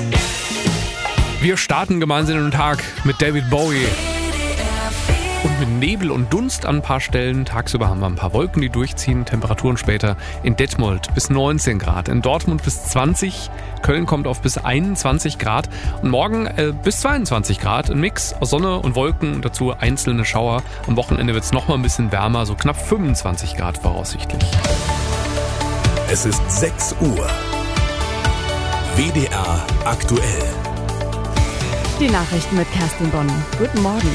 Wir starten gemeinsam in den Tag mit David Bowie. Und mit Nebel und Dunst an ein paar Stellen. Tagsüber haben wir ein paar Wolken, die durchziehen. Temperaturen später in Detmold bis 19 Grad. In Dortmund bis 20. Köln kommt auf bis 21 Grad. Und morgen bis 22 Grad. Ein Mix aus Sonne und Wolken und dazu einzelne Schauer. Am Wochenende wird es nochmal ein bisschen wärmer. So knapp 25 Grad voraussichtlich. Es ist 6 Uhr. WDR aktuell. Die Nachrichten mit Kerstin Bonn. Guten Morgen.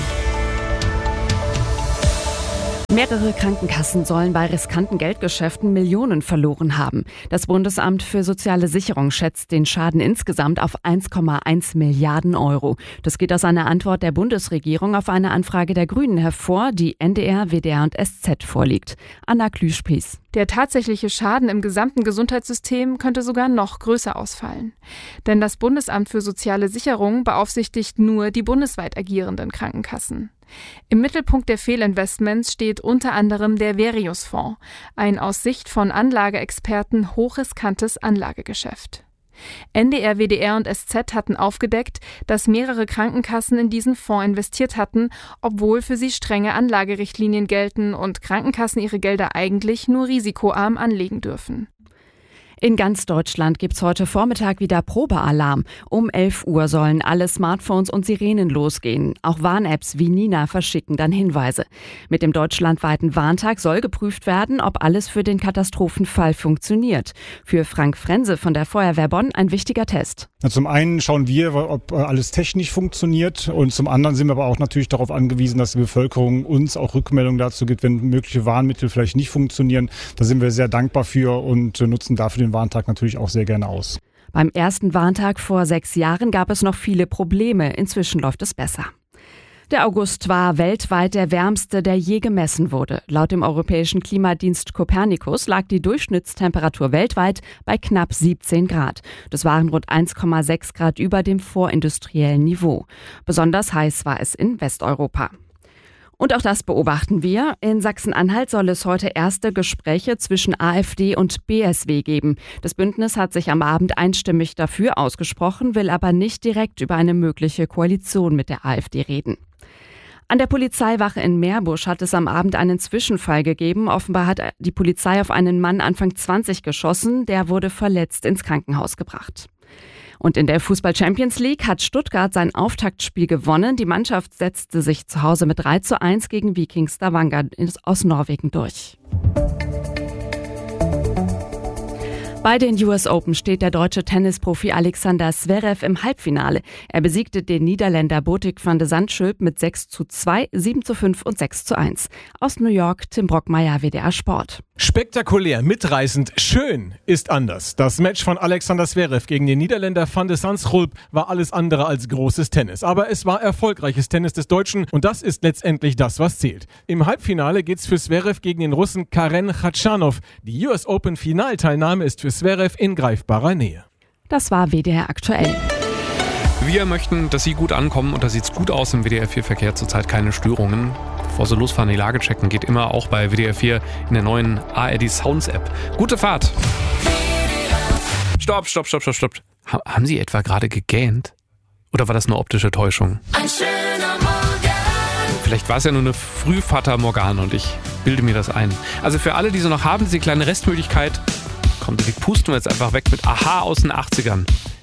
Mehrere Krankenkassen sollen bei riskanten Geldgeschäften Millionen verloren haben. Das Bundesamt für soziale Sicherung schätzt den Schaden insgesamt auf 1,1 Milliarden Euro. Das geht aus einer Antwort der Bundesregierung auf eine Anfrage der Grünen hervor, die NDR, WDR und SZ vorliegt. Anna Klüsch-Pies. Der tatsächliche Schaden im gesamten Gesundheitssystem könnte sogar noch größer ausfallen. Denn das Bundesamt für soziale Sicherung beaufsichtigt nur die bundesweit agierenden Krankenkassen. Im Mittelpunkt der Fehlinvestments steht unter anderem der Verius-Fonds, ein aus Sicht von Anlageexperten hochriskantes Anlagegeschäft. NDR, WDR und SZ hatten aufgedeckt, dass mehrere Krankenkassen in diesen Fonds investiert hatten, obwohl für sie strenge Anlagerichtlinien gelten und Krankenkassen ihre Gelder eigentlich nur risikoarm anlegen dürfen. In ganz Deutschland gibt's heute Vormittag wieder Probealarm. Um 11 Uhr sollen alle Smartphones und Sirenen losgehen. Auch Warn-Apps wie Nina verschicken dann Hinweise. Mit dem deutschlandweiten Warntag soll geprüft werden, ob alles für den Katastrophenfall funktioniert. Für Frank Frense von der Feuerwehr Bonn ein wichtiger Test. Zum einen schauen wir, ob alles technisch funktioniert, und zum anderen sind wir aber auch natürlich darauf angewiesen, dass die Bevölkerung uns auch Rückmeldungen dazu gibt, wenn mögliche Warnmittel vielleicht nicht funktionieren. Da sind wir sehr dankbar für und nutzen dafür den Warntag natürlich auch sehr gerne aus. Beim ersten Warntag vor 6 Jahren gab es noch viele Probleme. Inzwischen läuft es besser. Der August war weltweit der wärmste, der je gemessen wurde. Laut dem europäischen Klimadienst Copernicus lag die Durchschnittstemperatur weltweit bei knapp 17 Grad. Das waren rund 1,6 Grad über dem vorindustriellen Niveau. Besonders heiß war es in Westeuropa. Und auch das beobachten wir. In Sachsen-Anhalt soll es heute erste Gespräche zwischen AfD und BSW geben. Das Bündnis hat sich am Abend einstimmig dafür ausgesprochen, will aber nicht direkt über eine mögliche Koalition mit der AfD reden. An der Polizeiwache in Meerbusch hat es am Abend einen Zwischenfall gegeben. Offenbar hat die Polizei auf einen Mann Anfang 20 geschossen. Der wurde verletzt ins Krankenhaus gebracht. Und in der Fußball-Champions League hat Stuttgart sein Auftaktspiel gewonnen. Die Mannschaft setzte sich zu Hause mit 3:1 gegen Viking Stavanger aus Norwegen durch. Bei den US Open steht der deutsche Tennisprofi Alexander Zverev im Halbfinale. Er besiegte den Niederländer Botic van de Zandschulp mit 6:2, 7:5 und 6:1. Aus New York, Tim Brockmeier, WDR Sport. Spektakulär, mitreißend, schön ist anders. Das Match von Alexander Zverev gegen den Niederländer van de Zandschulp war alles andere als großes Tennis. Aber es war erfolgreiches Tennis des Deutschen und das ist letztendlich das, was zählt. Im Halbfinale geht's für Zverev gegen den Russen Karen Khachanov. Die US Open Finalteilnahme ist für Zverev in greifbarer Nähe. Das war WDR aktuell. Wir möchten, dass Sie gut ankommen, und da sieht's gut aus im WDR 4 Verkehr, zurzeit keine Störungen. Bevor Sie losfahren, die Lage checken, geht immer auch bei WDR 4 in der neuen ARD Sounds App. Gute Fahrt! Stopp. Haben Sie etwa gerade gegähnt? Oder war das nur optische Täuschung? Ein schöner Morgen. Vielleicht war es ja nur eine Frühfata Morgana und ich bilde mir das ein. Also für alle, die so noch haben, diese kleine Restmüdigkeit, komm, die pusten wir jetzt einfach weg mit Aha aus den 80ern.